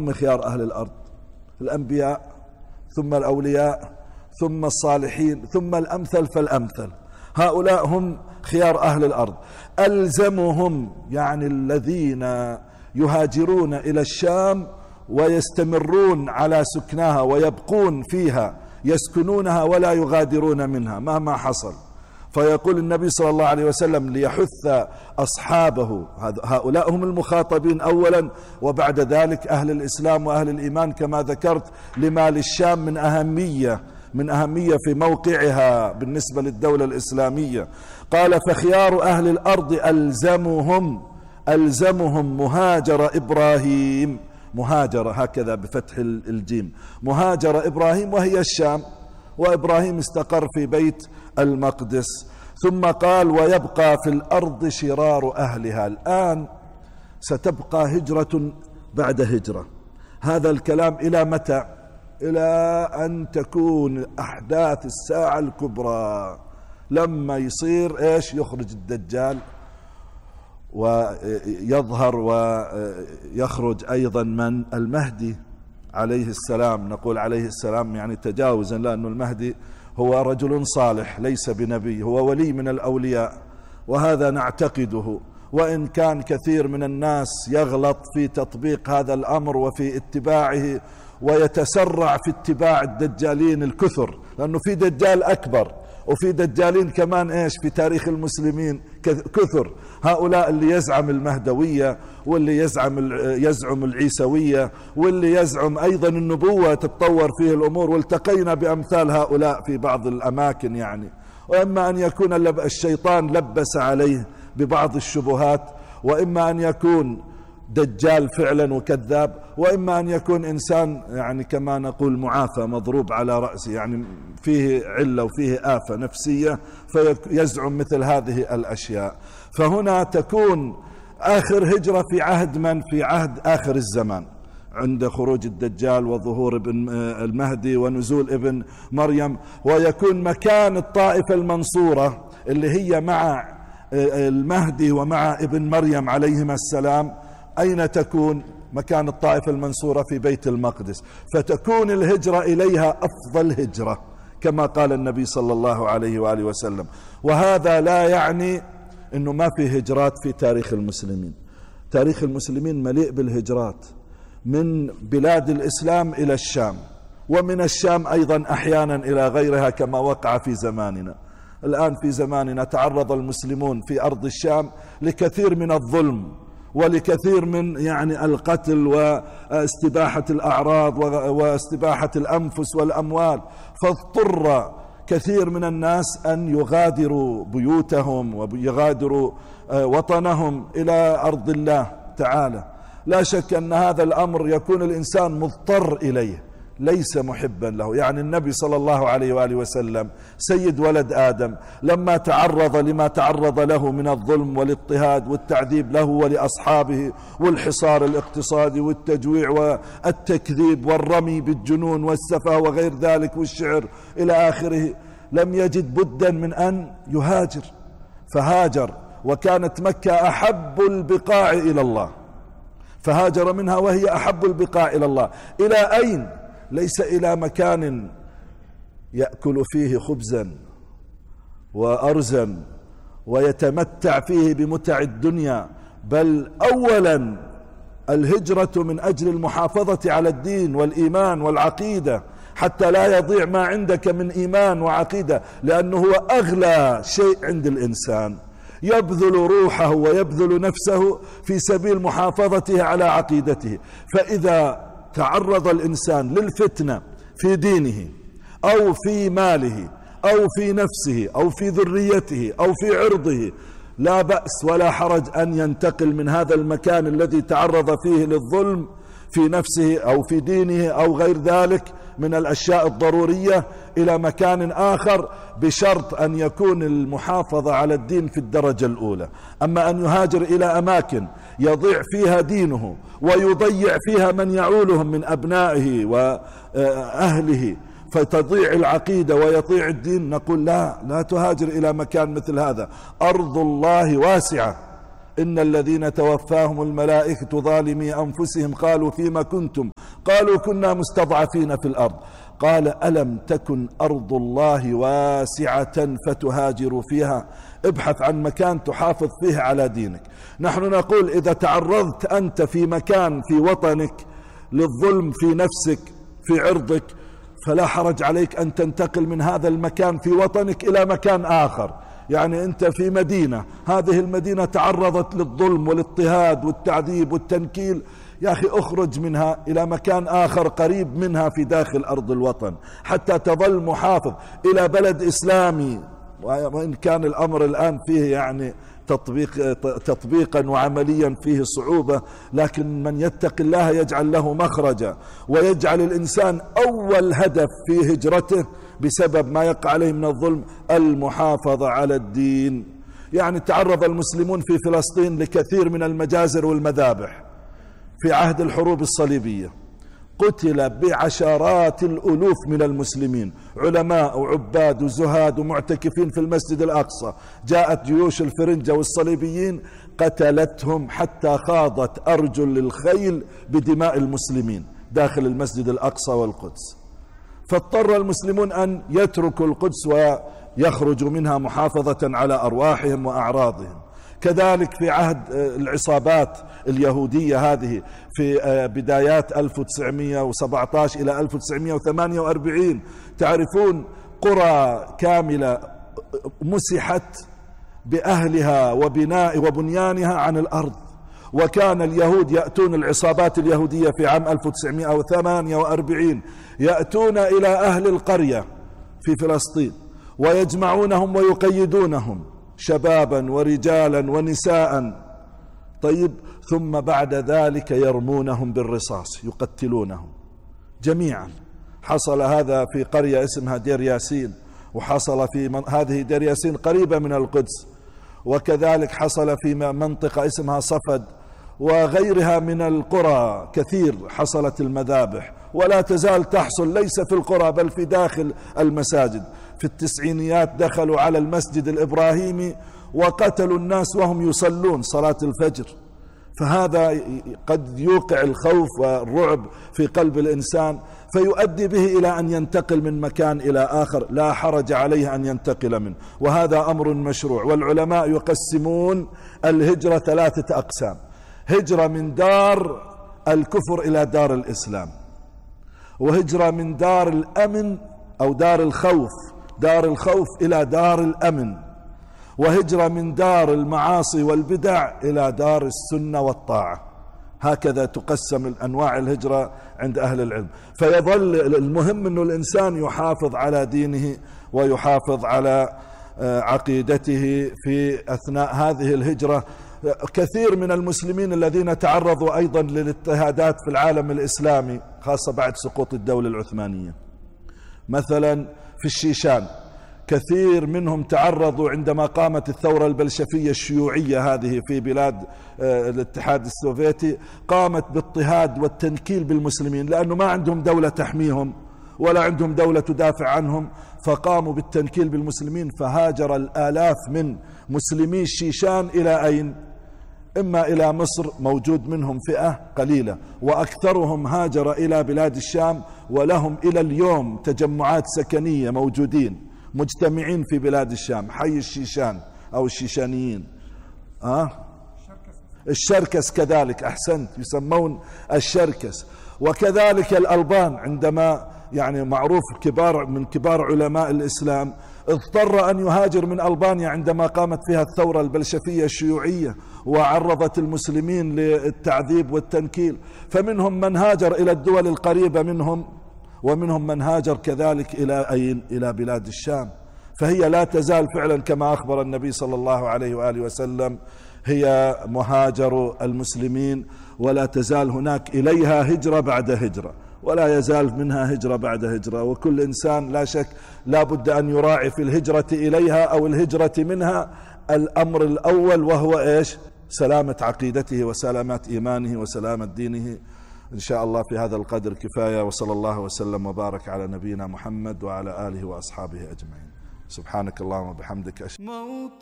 خيار أهل الأرض؟ الأنبياء ثم الأولياء ثم الصالحين ثم الأمثل فالأمثل، هؤلاء هم خيار أهل الأرض. ألزمهم يعني الذين يهاجرون إلى الشام ويستمرون على سكنها ويبقون فيها، يسكنونها ولا يغادرون منها مهما حصل. فيقول النبي صلى الله عليه وسلم ليحث أصحابه، هؤلاء هم المخاطبين أولا، وبعد ذلك أهل الإسلام وأهل الإيمان كما ذكرت، لما للشام من أهمية في موقعها بالنسبة للدولة الإسلامية. قال فخيار أهل الأرض ألزمهم مهاجر إبراهيم، مهاجر هكذا بفتح الجيم، مهاجر إبراهيم وهي الشام، وإبراهيم استقر في بيت المقدس. ثم قال ويبقى في الأرض شرار أهلها. الآن ستبقى هجرة بعد هجرة. هذا الكلام إلى متى؟ إلى أن تكون أحداث الساعة الكبرى، لما يصير إيش؟ يخرج الدجال ويظهر ويخرج أيضا من؟ المهدي عليه السلام. نقول عليه السلام يعني تجاوزا، لأن المهدي هو رجل صالح ليس بنبي، هو ولي من الأولياء، وهذا نعتقده، وإن كان كثير من الناس يغلط في تطبيق هذا الأمر وفي اتباعه، ويتسرع في اتباع الدجالين الكثر، لأنه في دجال أكبر وفي دجالين كمان إيش في تاريخ المسلمين كثر. هؤلاء اللي يزعم المهدوية، واللي يزعم العيسوية، واللي يزعم أيضا النبوة تتطور فيه الأمور، والتقينا بأمثال هؤلاء في بعض الأماكن يعني. وإما أن يكون الشيطان لبس عليه ببعض الشبهات، وإما أن يكون دجال فعلا وكذاب، وإما أن يكون إنسان يعني كما نقول معافى مضروب على رأسه، يعني فيه علة وفيه آفة نفسية فيزعم مثل هذه الأشياء. فهنا تكون آخر هجرة في عهد من؟ في عهد آخر الزمان، عند خروج الدجال وظهور ابن المهدي ونزول ابن مريم، ويكون مكان الطائفة المنصورة اللي هي مع المهدي ومع ابن مريم عليهما السلام. أين تكون مكان الطائفة المنصورة؟ في بيت المقدس. فتكون الهجرة إليها أفضل هجرة كما قال النبي صلى الله عليه وآله وسلم. وهذا لا يعني أنه ما في هجرات في تاريخ المسلمين. تاريخ المسلمين مليء بالهجرات من بلاد الإسلام إلى الشام، ومن الشام أيضا أحيانا إلى غيرها كما وقع في زماننا. الآن في زماننا تعرض المسلمون في أرض الشام لكثير من الظلم ولكثير من يعني القتل واستباحة الأعراض واستباحة الأنفس والأموال، فاضطر كثير من الناس أن يغادروا بيوتهم ويغادروا وطنهم إلى أرض الله تعالى. لا شك أن هذا الأمر يكون الإنسان مضطر إليه، ليس محبا له. يعني النبي صلى الله عليه وآله وسلم سيد ولد آدم لما تعرض لما تعرض له من الظلم والاضطهاد والتعذيب له ولأصحابه، والحصار الاقتصادي والتجويع والتكذيب والرمي بالجنون والسفه وغير ذلك والشعر إلى آخره، لم يجد بدا من أن يهاجر، فهاجر. وكانت مكة أحب البقاع إلى الله، فهاجر منها وهي أحب البقاع إلى الله. إلى أين؟ ليس إلى مكان يأكل فيه خبزا وأرزا ويتمتع فيه بمتع الدنيا، بل أولا الهجرة من أجل المحافظة على الدين والإيمان والعقيدة، حتى لا يضيع ما عندك من إيمان وعقيدة، لأنه هو أغلى شيء عند الإنسان، يبذل روحه ويبذل نفسه في سبيل محافظته على عقيدته. فإذا تعرض الإنسان للفتنة في دينه أو في ماله أو في نفسه أو في ذريته أو في عرضه، لا بأس ولا حرج أن ينتقل من هذا المكان الذي تعرض فيه للظلم في نفسه أو في دينه أو غير ذلك من الأشياء الضرورية إلى مكان آخر، بشرط أن يكون المحافظة على الدين في الدرجة الأولى. أما أن يهاجر إلى أماكن يضيع فيها دينه ويضيع فيها من يعولهم من أبنائه وأهله، فتضيع العقيدة ويضيع الدين، نقول لا تهاجر إلى مكان مثل هذا. أرض الله واسعة، إن الذين توفاهم الملائكة ظالمي أنفسهم قالوا فيما كنتم قالوا كنا مستضعفين في الأرض قال ألم تكن أرض الله واسعة فتهاجروا فيها. ابحث عن مكان تحافظ فيه على دينك. نحن نقول إذا تعرضت أنت في مكان في وطنك للظلم في نفسك في عرضك فلا حرج عليك أن تنتقل من هذا المكان في وطنك إلى مكان آخر. يعني أنت في مدينة، هذه المدينة تعرضت للظلم والاضطهاد والتعذيب والتنكيل، يا أخي أخرج منها إلى مكان آخر قريب منها في داخل أرض الوطن حتى تظل محافظ إلى بلد إسلامي. وإن كان الأمر الآن فيه يعني تطبيقا وعمليا فيه صعوبة، لكن من يتق الله يجعل له مخرجا ويجعل الإنسان أول هدف في هجرته بسبب ما يقع عليه من الظلم المحافظة على الدين. يعني تعرض المسلمون في فلسطين لكثير من المجازر والمذابح في عهد الحروب الصليبية، قتل بعشرات الألوف من المسلمين، علماء وعباد وزهاد ومعتكفين في المسجد الأقصى. جاءت جيوش الفرنجة والصليبيين قتلتهم حتى خاضت أرجل الخيل بدماء المسلمين داخل المسجد الأقصى والقدس. فاضطر المسلمون أن يتركوا القدس ويخرجوا منها محافظة على أرواحهم وأعراضهم. كذلك في عهد العصابات اليهودية هذه في بدايات 1917 إلى 1948 تعرفون قرى كاملة مسحت بأهلها وبنيانها عن الأرض. وكان اليهود يأتون، العصابات اليهودية في عام 1948 يأتون إلى أهل القرية في فلسطين ويجمعونهم ويقيدونهم شبابا ورجالا ونساء. طيب، ثم بعد ذلك يرمونهم بالرصاص، يقتلونهم جميعا. حصل هذا في قرية اسمها دير ياسين، وحصل في هذه دير ياسين قريبة من القدس، وكذلك حصل في منطقة اسمها صفد وغيرها من القرى كثير حصلت المذابح، ولا تزال تحصل ليس في القرى بل في داخل المساجد. في التسعينيات دخلوا على المسجد الإبراهيمي وقتلوا الناس وهم يصلون صلاة الفجر. فهذا قد يوقع الخوف والرعب في قلب الإنسان فيؤدي به إلى أن ينتقل من مكان إلى آخر لا حرج عليه أن ينتقل منه، وهذا أمر مشروع. والعلماء يقسمون الهجرة 3 أقسام: هجرة من دار الكفر إلى دار الإسلام، وهجرة من دار الأمن أو دار الخوف إلى دار الأمن، وهجرة من دار المعاصي والبدع إلى دار السنة والطاعة. هكذا تقسم أنواع الهجرة عند أهل العلم. فيظل المهم أن الإنسان يحافظ على دينه ويحافظ على عقيدته في أثناء هذه الهجرة. كثير من المسلمين الذين تعرضوا أيضا للاضطهادات في العالم الإسلامي خاصة بعد سقوط الدولة العثمانية، مثلا في الشيشان كثير منهم تعرضوا عندما قامت الثورة البلشفية الشيوعية هذه في بلاد الاتحاد السوفيتي، قامت باضطهاد والتنكيل بالمسلمين لأنه ما عندهم دولة تحميهم ولا عندهم دولة تدافع عنهم، فقاموا بالتنكيل بالمسلمين. فهاجر الآلاف من مسلمي الشيشان إلى أين؟ إما إلى مصر، موجود منهم فئة قليلة، وأكثرهم هاجر إلى بلاد الشام، ولهم إلى اليوم تجمعات سكنية موجودين مجتمعين في بلاد الشام، حي الشيشان أو الشيشانيين. الشركس كذلك، أحسنت، يسمون الشركس. وكذلك الألبان، عندما يعني معروف من كبار علماء الإسلام اضطر أن يهاجر من ألبانيا عندما قامت فيها الثورة البلشفية الشيوعية وعرضت المسلمين للتعذيب والتنكيل، فمنهم من هاجر إلى الدول القريبة منهم، ومنهم من هاجر كذلك إلى أين؟ إلى بلاد الشام. فهي لا تزال فعلا كما أخبر النبي صلى الله عليه وآله وسلم هي مهاجر المسلمين، ولا تزال هناك إليها هجرة بعد هجرة، ولا يزال منها هجرة بعد هجرة. وكل إنسان لا شك لا بد أن يراعي في الهجرة إليها أو الهجرة منها الأمر الأول، وهو إيش؟ سلامة عقيدته وسلامة إيمانه وسلامة دينه. إن شاء الله في هذا القدر كفاية، وصلى الله وسلم وبارك على نبينا محمد وعلى آله وأصحابه أجمعين. سبحانك اللهم وبحمدك.